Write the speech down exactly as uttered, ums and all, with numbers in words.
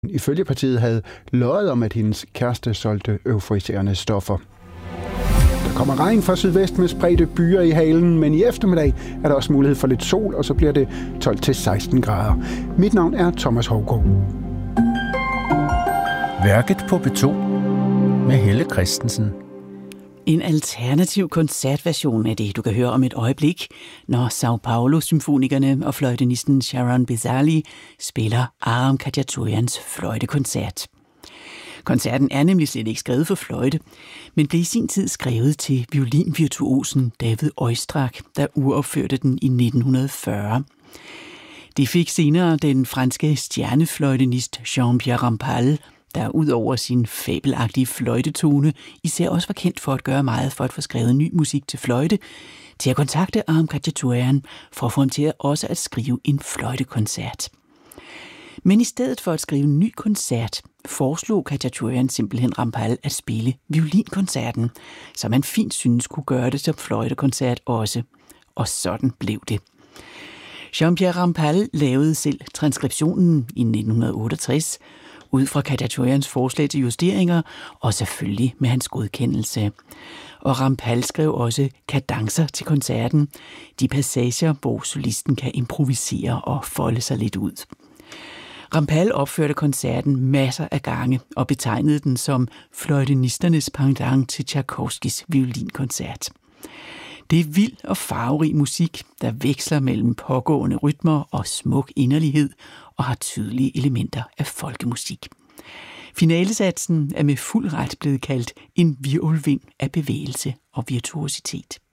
Ifølge partiet havde løjet om, at hendes kæreste solgte euforiserende stoffer. Der kommer regn fra sydvest med spredte byer i halen, men i eftermiddag er der også mulighed for lidt sol, og så bliver det tolv til seksten grader. Mit navn er Thomas Hougaard. Værket på B to med Helle Christensen. En alternativ koncertversion af det, du kan høre om et øjeblik, når Sao Paulo-symfonikerne og fløjtenisten Sharon Bezali spiller Aram Khachaturians fløjtekoncert. Koncerten er nemlig slet ikke skrevet for fløjte, men blev i sin tid skrevet til violinvirtuosen David Oistrakh, der uropførte den i nitten fyrre. Det fik senere den franske stjernefløjtenist Jean-Pierre Rampal, der ud over sin fabelagtige fløjtetone især også var kendt for at gøre meget for at få skrevet ny musik til fløjte, til at kontakte Aram Khachaturian for at få ham til også at skrive en fløjtekoncert. Men i stedet for at skrive en ny koncert, foreslog Khachaturian simpelthen Rampal at spille violinkoncerten, så man fint synes kunne gøre det som fløjtekoncert også. Og sådan blev det. Jean-Pierre Rampal lavede selv transkriptionen i nitten otteogtres, ud fra Khachaturians forslag til justeringer, og selvfølgelig med hans godkendelse. Og Rampal skrev også kadencer til koncerten, de passager, hvor solisten kan improvisere og folde sig lidt ud. Rampal opførte koncerten masser af gange og betegnede den som fløjtenisternes pendant til Tchaikovskys violinkoncert. Det er vild og farverig musik, der veksler mellem pågående rytmer og smuk inderlighed og har tydelige elementer af folkemusik. Finalesatsen er med fuld ret blevet kaldt en hvirvelvind af bevægelse og virtuositet.